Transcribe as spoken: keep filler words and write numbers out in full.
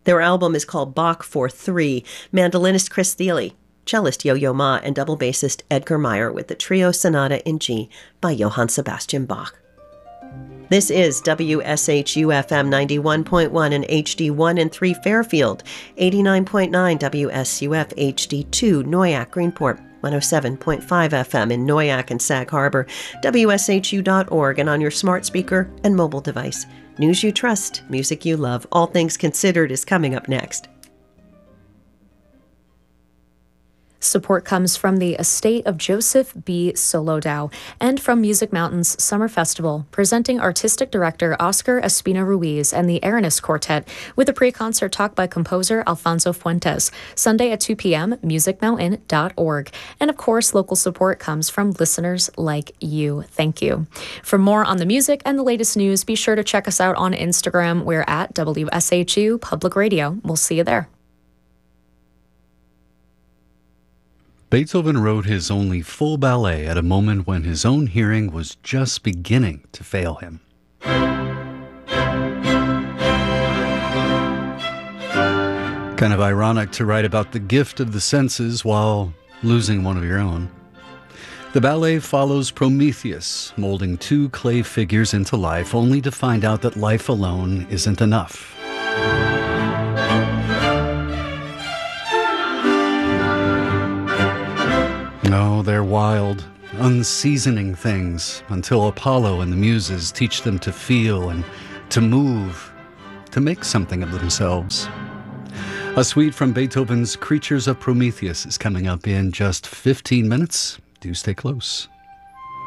Their album is called Bach for Three. Mandolinist Chris Thile, cellist Yo-Yo Ma, and double bassist Edgar Meyer with the Trio Sonata in G by Johann Sebastian Bach. This is W S H U F M ninety-one point one and H D one and three Fairfield, eighty-nine point nine W S U F H D two Noyak Greenport, one oh seven point five F M in Noyak and Sag Harbor, W S H U dot org, and on your smart speaker and mobile device. News you trust, music you love. All Things Considered is coming up next. Support comes from the estate of Joseph B. Solodow and from Music Mountain's Summer Festival, presenting artistic director Oscar Espina Ruiz and the Aranis Quartet with a pre-concert talk by composer Alfonso Fuentes, Sunday at two p.m., music mountain dot org. And of course, local support comes from listeners like you. Thank you. For more on the music and the latest news, be sure to check us out on Instagram. We're at W S H U Public Radio. We'll see you there. Beethoven wrote his only full ballet at a moment when his own hearing was just beginning to fail him. Kind of ironic to write about the gift of the senses while losing one of your own. The ballet follows Prometheus, molding two clay figures into life, only to find out that life alone isn't enough. No, they're wild, unseasoning things until Apollo and the Muses teach them to feel and to move, to make something of themselves. A suite from Beethoven's Creatures of Prometheus is coming up in just fifteen minutes. Do stay close.